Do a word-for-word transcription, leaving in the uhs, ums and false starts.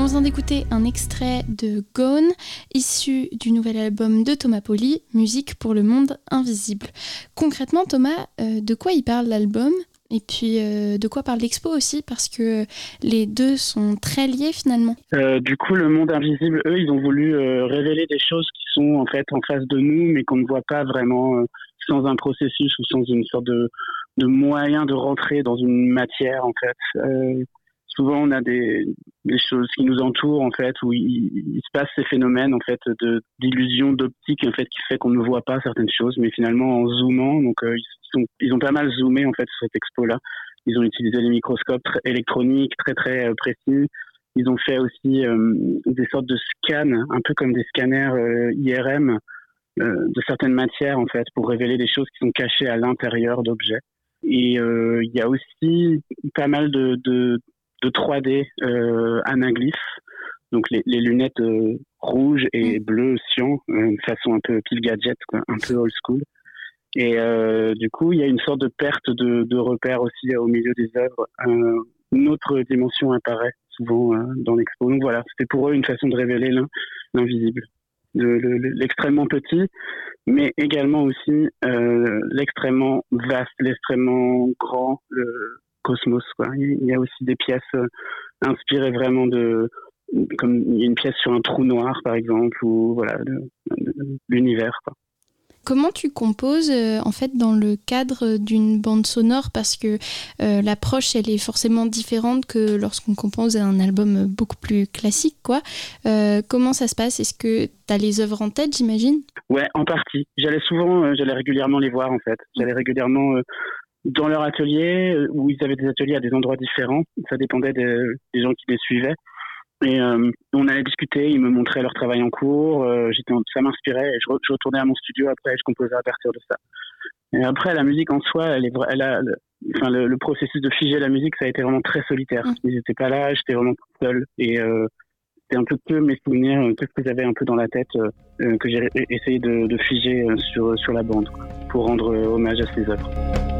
On vient d'écouter un extrait de Gone, issu du nouvel album de Thomas Poli, Musique pour le monde invisible. Concrètement, Thomas, euh, de quoi il parle l'album ? Et puis, euh, de quoi parle l'expo aussi ? Parce que les deux sont très liés finalement. Euh, du coup, le monde invisible, eux, ils ont voulu euh, révéler des choses qui sont en fait en face de nous, mais qu'on ne voit pas vraiment euh, sans un processus ou sans une sorte de, de moyen de rentrer dans une matière en fait. Euh, souvent, on a des, des choses qui nous entourent en fait, où il, il se passe ces phénomènes en fait de d'illusion d'optique en fait qui fait qu'on ne voit pas certaines choses, mais finalement en zoomant, donc euh, ils sont, ils ont pas mal zoomé en fait sur cette expo-là. Ils ont utilisé les microscopes très électroniques très très euh, précis. Ils ont fait aussi euh, des sortes de scans, un peu comme des scanners euh, I R M euh, de certaines matières en fait, pour révéler des choses qui sont cachées à l'intérieur d'objets. Et euh, il y a aussi pas mal de, de, de trois D euh, anaglyphes, donc les, les lunettes euh, rouges et bleues cyan, euh, de façon un peu pile gadget, quoi, un peu old school. Et euh, du coup, il y a une sorte de perte de, de repères aussi au milieu des œuvres. Euh, une autre dimension apparaît souvent euh, dans l'expo. Donc voilà, c'était pour eux une façon de révéler l'in, l'invisible, le, le, l'extrêmement petit, mais également aussi euh, l'extrêmement vaste, l'extrêmement grand, le cosmos, quoi. Il y a aussi des pièces euh, inspirées vraiment de, comme il y a une pièce sur un trou noir par exemple, ou voilà, de, de, de l'univers, quoi. Comment tu composes euh, en fait dans le cadre d'une bande sonore, parce que euh, l'approche elle est forcément différente que lorsqu'on compose un album beaucoup plus classique, quoi. Euh, comment ça se passe ? Est-ce que tu as les œuvres en tête, j'imagine ? Ouais, en partie. J'allais souvent, euh, j'allais régulièrement les voir en fait. J'allais régulièrement euh, dans leur atelier, euh, où ils avaient des ateliers à des endroits différents. Ça dépendait des, des gens qui les suivaient. Et euh, on allait discuter, ils me montraient leur travail en cours, euh, j'étais, ça m'inspirait, et je, re, je retournais à mon studio après, et je composais à partir de ça. Et après, la musique en soi, elle est, elle a, le, enfin, le, le processus de figer la musique, ça a été vraiment très solitaire. Mmh. Ils n'étaient pas là, j'étais vraiment toute seule, et euh, c'était un peu que mes souvenirs, tout ce que j'avais un peu dans la tête, euh, que j'ai essayé de, de figer sur, sur la bande, quoi, pour rendre hommage à ces œuvres.